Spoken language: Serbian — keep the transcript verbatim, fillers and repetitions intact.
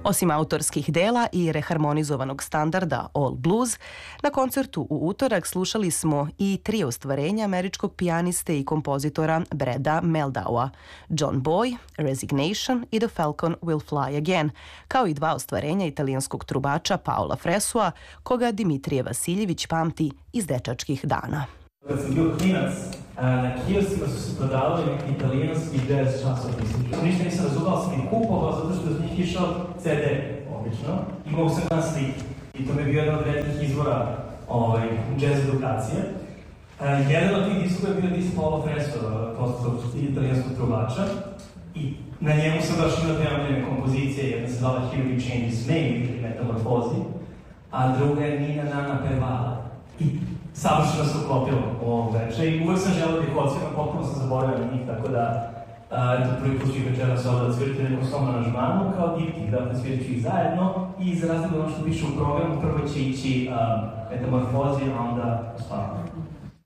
Osim autorskih dela i reharmonizovanog standarda All Blues, na koncertu u utorak slušali smo i tri ostvarenja američkog pijaniste i kompozitora Breda Meldaua, John Boy, Resignation i The Falcon Will Fly Again, kao i dva ostvarenja italijanskog trubača Paola Fresua, koga Dimitrije Vasiljević pamti iz dečačkih dana. Kad sam bio klinac, na kioscima su se prodavali neki italijanski jazz časopisi. Ništa nisam razumao, sam ih kupovao zato što iz njih išao ce de, obično, i mogu sam na slike. I to mi je bio jedan od rednih izvora ovaj, jazz edukacije. Uh, jedan od tih diskova je bio disk Paola Fresua, posto italijanskog trubača. I na njemu sam baš imao dve omljene kompozicije, jedna se zvala Here We Changes Made ili Metamorfozi, a druga je Nina Nana Pervala. I savršeno se uklopilo u ovom večer i uvek sam želeo da ih odsviram, potpuno sam zaboravio na njih, tako da eto, prvi put ću ih večeras ovdje da svirati nekom svom aranžmanu kao diptik, dakle svirat ću ih zajedno i za razliku ono što piše u programu, prvo će ići um, Metamorfozi, a onda Spavanje.